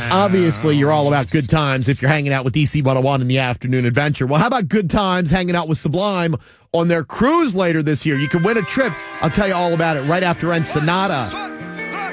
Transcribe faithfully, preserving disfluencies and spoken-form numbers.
Obviously, you're all about good times if you're hanging out with D C one oh one in the afternoon adventure. Well, how about good times hanging out with Sublime on their cruise later this year? You can win a trip. I'll tell you all about it right after Ensenada.